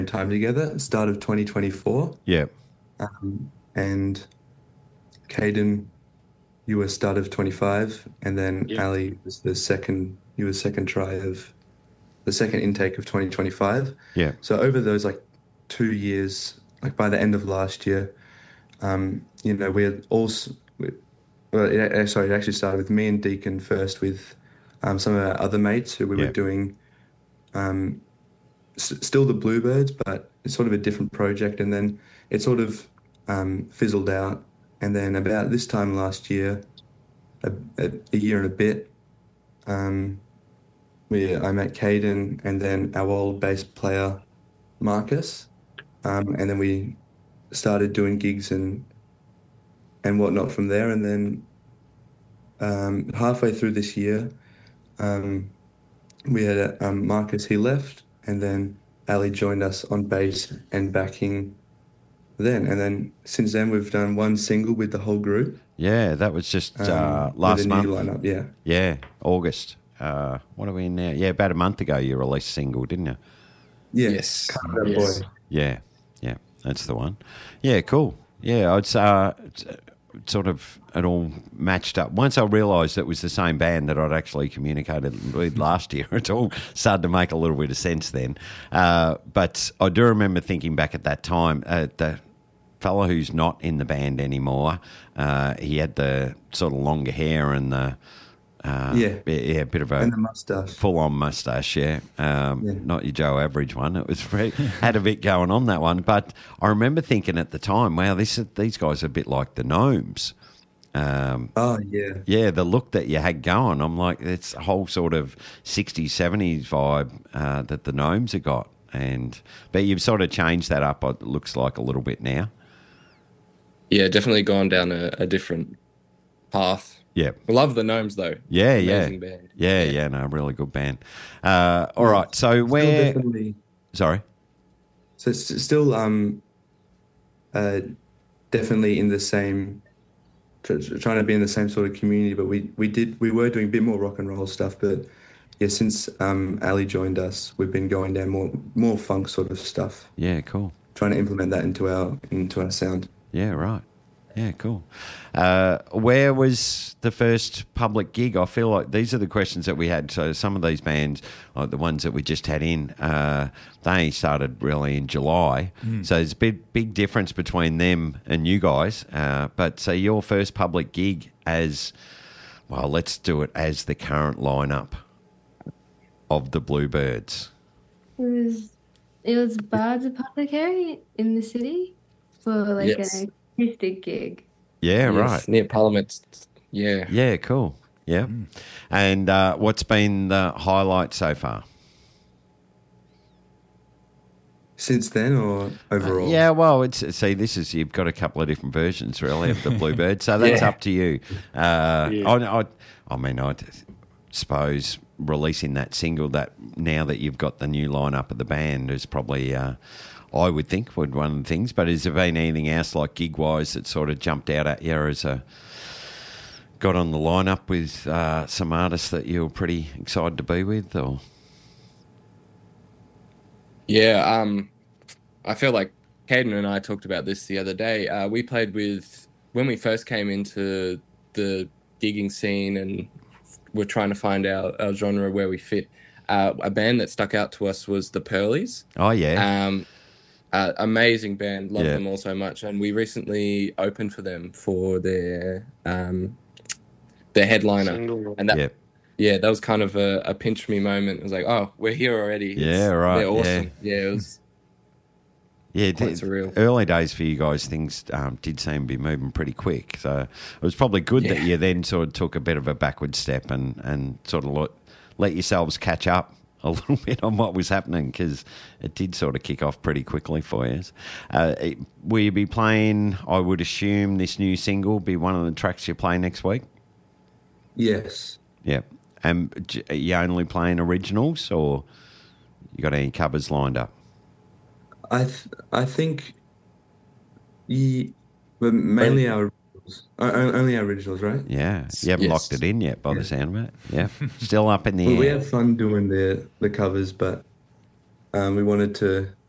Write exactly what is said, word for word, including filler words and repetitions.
time together, start of twenty twenty-four. Yeah. Um, and Caden, you were start of twenty-five, and then Yeah. Ali was the second. You were second try of the second intake of twenty twenty-five. Yeah. So over those like two years, like by the end of last year, um, you know, we had also. Well, it, uh, sorry, it actually started with me and Deacon first with um, some of our other mates who we Yeah. were doing um, s- still the Bluebirds, but it's sort of a different project. And then it sort of um, fizzled out. And then about this time last year, a, a, a year and a bit, um, we I met Caden and then our old bass player, Marcus. Um, and then we started doing gigs and and whatnot from there. And then um, halfway through this year, um, we had um, Marcus, he left, and then Ali joined us on bass and backing then. And then since then, we've done one single with the whole group. Yeah, that was just um, uh, last with a month. new lineup, yeah. Yeah, August. Uh, what are we in now? Yeah, about a month ago you released a single, didn't you? Yeah. Yes. Cut That Yes. Boy. Yeah, yeah, that's the one. Yeah, cool. Yeah, it's uh, it's, uh, sort of it all matched up. Once I realised it was the same band that I'd actually communicated with last year, it all started to make a little bit of sense then. Uh, but I do remember thinking back at that time, uh, the fella who's not in the band anymore, uh, he had the sort of longer hair and the uh, Yeah. yeah, a bit of a And the mustache. full-on mustache, yeah. Um, Yeah. Not your Joe Average one. It was very, had a bit going on, that one. But I remember thinking at the time, wow, this is, these guys are a bit like the Gnomes. Um, Oh, yeah. yeah, the look that you had going, I'm like, it's a whole sort of sixties, seventies vibe uh, that the Gnomes have got. And but you've sort of changed that up, it looks like, a little bit now. Yeah, definitely gone down a, a different path. Yeah. Love the Gnomes though. Yeah, Amazing yeah. band. Yeah, yeah, no, really good band. Uh, all right, so Still where... definitely, Sorry? so it's still um, uh, definitely in the same, tr- tr- trying to be in the same sort of community, but we, we did, we were doing a bit more rock and roll stuff, but yeah, since um, Ali joined us, we've been going down more, more funk sort of stuff, Yeah, cool. trying to implement that into our, into our sound. Yeah, right. Yeah, cool. Uh, where was the first public gig? I feel like these are the questions that we had. So some of these bands, like the ones that we just had in, uh, they started really in July. So there's a big, big difference between them and you guys. Uh, but so your first public gig as, well, let's do it as the current lineup of the Bluebirds. It was it was Bard's Apothecary in the city for like Yes. an acoustic gig. Yeah, Yes, right. near Parliament. Yeah. Yeah, cool. Yeah. And uh, what's been the highlight so far? Since then or overall? Yeah, well, it's see, this is you've got a couple of different versions really of the Bluebird, so that's Yeah. up to you. Uh, Yeah. I, I, I mean, I suppose releasing that single that now that you've got the new lineup of the band is probably, uh, I would think, would one of the things. But has there been anything else like gig wise that sort of jumped out at you as a got on the lineup with uh, some artists that you were pretty excited to be with, or? Yeah, um, I feel like Caden and I talked about this the other day. Uh, we played with, when we first came into the gigging scene and we're trying to find our, our genre where we fit, uh, a band that stuck out to us was the Pearlies. Oh yeah, Um, uh, amazing band, love Yeah. them all so much. And we recently opened for them for their um, their headliner. Single. And that, yeah. yeah, that was kind of a, a pinch me moment. It was like, oh, we're here already. It's- Yeah, right, They're awesome. Yeah, it was. Yeah, it Quite did- surreal. early days for you guys, things um, did seem to be moving pretty quick. So it was probably good that Yeah. you then sort of took a bit of a backward step and, and sort of let, let yourselves catch up a little bit on what was happening, because it did sort of kick off pretty quickly for you. Uh, it- will you be playing, I would assume, this new single be one of the tracks you play next week? Yes. Yeah. And j- are you only playing originals, or you got any covers lined up? I th- I think, ye, but mainly our originals. O- o- only our originals, right? Yeah. You haven't Yes. locked it in yet by the sound of it. Yeah. Still up in the Well, we air. had fun doing the the covers, but um, we wanted to